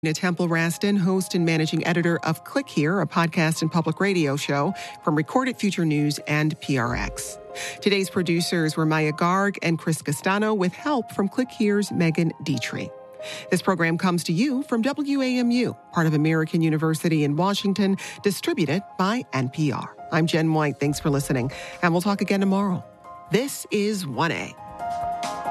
Temple Raston, host and managing editor of Click Here, a podcast and public radio show from Recorded Future News and PRX. Today's producers were Maya Garg and Chris Castano, with help from Click Here's Megan Dietrich. This program comes to you from WAMU, part of American University in Washington, distributed by NPR. I'm Jen White. Thanks for listening, and we'll talk again tomorrow. This is 1A.